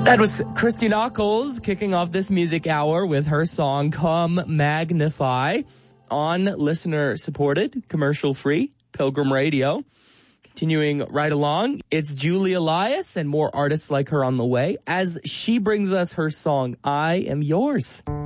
That was Christy Knuckles kicking off this music hour with her song Come Magnify on listener-supported, commercial-free Pilgrim Radio. Continuing right along, it's Julie Elias and more artists like her on the way as she brings us her song, I Am Yours.